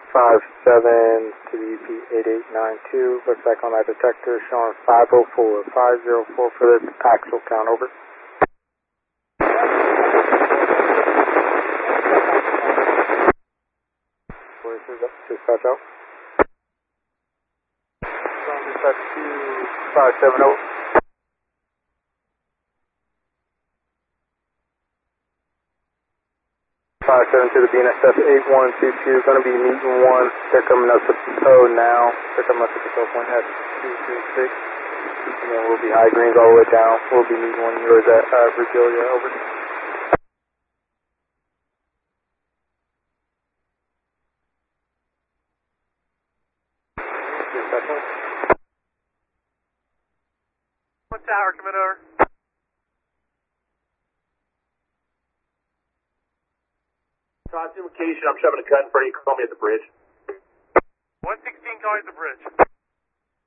57 to the UP 8892. Looks like on that detector showing 504. 504 for the axle count, over. Dispatch out. Dispatch 2570. 57 to the BNSF 8122. Going to be meeting one. They're coming up to the tow now. They're coming up to the tow point at 236. And then we'll be high greens all the way down. We'll be meeting one of yours at Virgilia, over. What tower, commit over? Crossing location, I'm shoving a cut in front of you, call me at the bridge. 116 calling at the bridge.